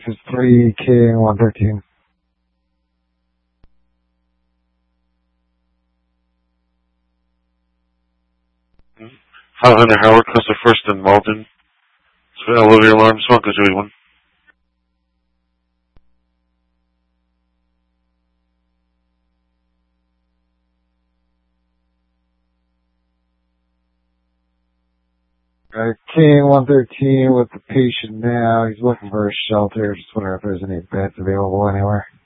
is 3K113. Hunter Howard, Cluster First in Malden. So elevator alarm, Swank is 81. King 113 with the patient now. He's looking for a shelter. Just wondering if there's any beds available anywhere.